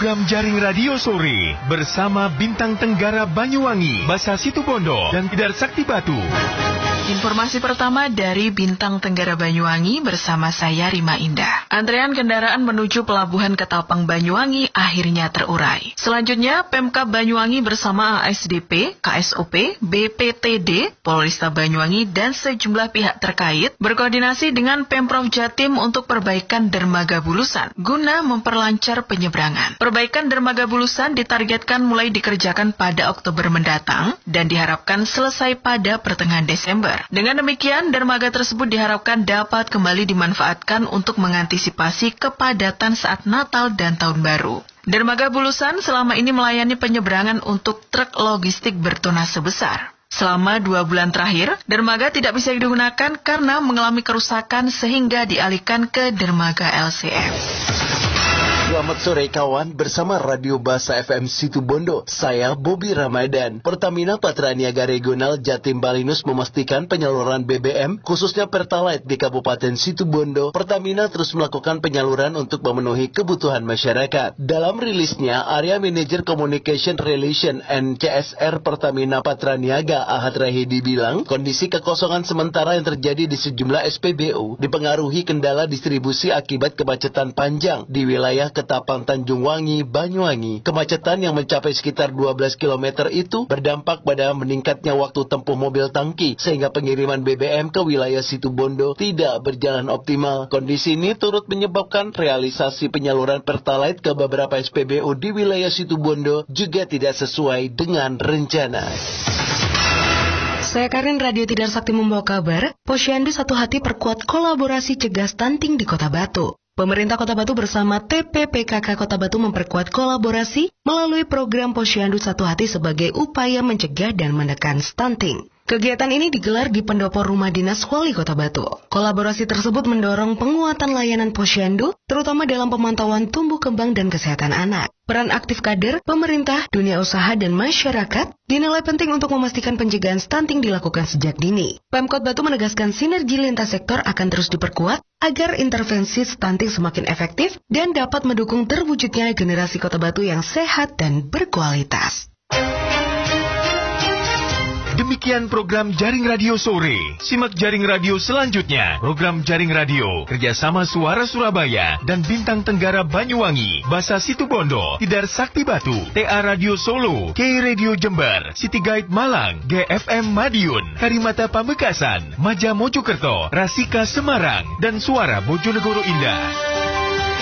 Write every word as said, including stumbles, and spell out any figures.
program Jaring Radio Sore bersama Bintang Tenggara Banyuwangi, Basa Situbondo, dan Tidar Sakti Batu. Informasi pertama dari Bintang Tenggara Banyuwangi bersama saya Rima Indah. Antrean kendaraan menuju Pelabuhan Ketapang Banyuwangi akhirnya terurai. Selanjutnya, Pemkab Banyuwangi bersama A S D P, K S O P, B P T D, Polresta Banyuwangi, dan sejumlah pihak terkait berkoordinasi dengan Pemprov Jatim untuk perbaikan dermaga Bulusan guna memperlancar penyeberangan. Perbaikan dermaga Bulusan ditargetkan mulai dikerjakan pada Oktober mendatang dan diharapkan selesai pada pertengahan Desember. Dengan demikian, dermaga tersebut diharapkan dapat kembali dimanfaatkan untuk mengantisipasi kepadatan saat Natal dan Tahun Baru. Dermaga Bulusan selama ini melayani penyeberangan untuk truk logistik bertonase besar. Selama dua bulan terakhir, dermaga tidak bisa digunakan karena mengalami kerusakan sehingga dialihkan ke dermaga L C M. Selamat sore kawan, bersama Radio Basa F M Situbondo, saya Bobby Ramadan. Pertamina Patraniaga Regional Jatim Balinus memastikan penyaluran B B M, khususnya Pertalite di Kabupaten Situbondo. Pertamina terus melakukan penyaluran untuk memenuhi kebutuhan masyarakat. Dalam rilisnya, Area Manager Communication Relation and C S R Pertamina Patraniaga Ahad Rahidi bilang, kondisi kekosongan sementara yang terjadi di sejumlah S P B U dipengaruhi kendala distribusi akibat kemacetan panjang di wilayah Ketapang Tanjung Wangi, Banyuwangi. Kemacetan yang mencapai sekitar dua belas kilometer itu berdampak pada meningkatnya waktu tempuh mobil tangki, sehingga pengiriman B B M ke wilayah Situbondo tidak berjalan optimal. Kondisi ini turut menyebabkan realisasi penyaluran Pertalite ke beberapa S P B U di wilayah Situbondo juga tidak sesuai dengan rencana. Saya Karin, Radio Tidar Sakti membawa kabar, Posyandu Satu Hati perkuat kolaborasi cegah stunting di Kota Batu. Pemerintah Kota Batu bersama T P P K K Kota Batu memperkuat kolaborasi melalui program Posyandu Satu Hati sebagai upaya mencegah dan menekan stunting. Kegiatan ini digelar di pendopo Rumah Dinas Wali Kota Batu. Kolaborasi tersebut mendorong penguatan layanan posyandu, terutama dalam pemantauan tumbuh kembang dan kesehatan anak. Peran aktif kader, pemerintah, dunia usaha, dan masyarakat dinilai penting untuk memastikan pencegahan stunting dilakukan sejak dini. Pemkot Batu menegaskan sinergi lintas sektor akan terus diperkuat agar intervensi stunting semakin efektif dan dapat mendukung terwujudnya generasi Kota Batu yang sehat dan berkualitas. Demikian program Jaring Radio Sore. Simak Jaring Radio selanjutnya. Program Jaring Radio kerjasama Suara Surabaya dan Bintang Tenggara Banyuwangi, Basa Situbondo, Tidar Sakti Batu, T A Radio Solo, K Radio Jember, City Guide Malang, G F M Madiun, Karimata Pamekasan, Maja Mojokerto, Rasika Semarang, dan Suara Bojonegoro Indah.